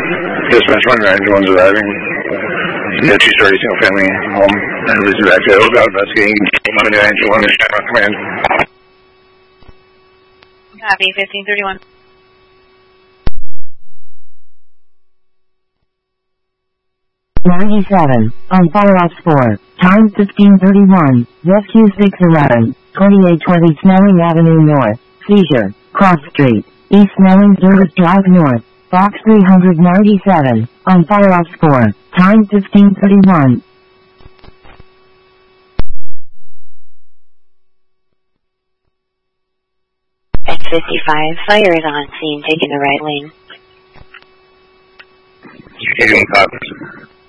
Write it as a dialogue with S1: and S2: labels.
S1: Dispatch 191's arriving. Yeah, two-story single-family home. Everybody's back there. About investigating. 191 is Shamrock Command.
S2: Copy, 1531.
S3: On follow-ups 4, time 1531, rescue 611, 2820 Snelling Avenue North, seizure, Cross Street, East Snelling Service Drive North, box 397, on follow-ups 4, time 1531.
S4: At 55, fire is on scene, taking the right lane.
S1: Any copies?